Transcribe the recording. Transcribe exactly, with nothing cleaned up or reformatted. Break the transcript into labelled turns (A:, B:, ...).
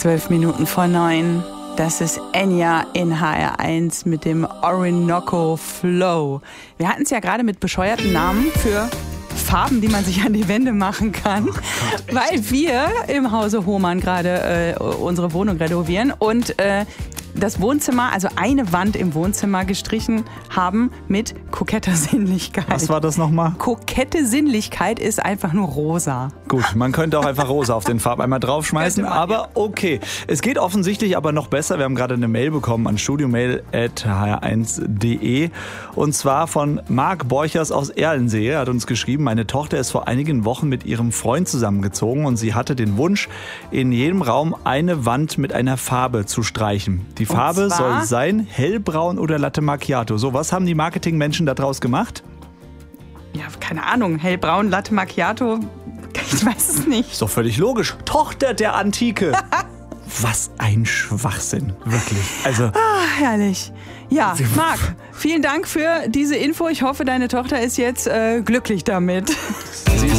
A: Zwölf Minuten vor neun. Das ist Enya in H R eins mit dem Orinoco Flow. Wir hatten es ja gerade mit bescheuerten Namen für Farben, die man sich an die Wände machen kann, oh Gott, weil wir im Hause Hohmann gerade äh, unsere Wohnung renovieren und äh, das Wohnzimmer, also eine Wand im Wohnzimmer gestrichen haben mit koketter Sinnlichkeit.
B: Was war das nochmal?
A: Kokette Sinnlichkeit ist einfach nur rosa.
B: Gut, man könnte auch einfach rosa auf den Farbeimer draufschmeißen, man, aber ja. Okay. Es geht offensichtlich aber noch besser. Wir haben gerade eine Mail bekommen an studiomail at h r eins punkt d e und zwar von Marc Borchers aus Erlensee. Er hat uns geschrieben, meine Tochter ist vor einigen Wochen mit ihrem Freund zusammengezogen und sie hatte den Wunsch, in jedem Raum eine Wand mit einer Farbe zu streichen. Die Die Farbe soll sein hellbraun oder Latte Macchiato. So, was haben die Marketingmenschen daraus gemacht?
A: Ja, keine Ahnung. Hellbraun, Latte Macchiato, ich weiß es nicht.
B: Ist doch völlig logisch. Tochter der Antike. Was ein Schwachsinn, wirklich. Also,
A: ah, herrlich. Ja, Marc, vielen Dank für diese Info. Ich hoffe, deine Tochter ist jetzt äh, glücklich damit.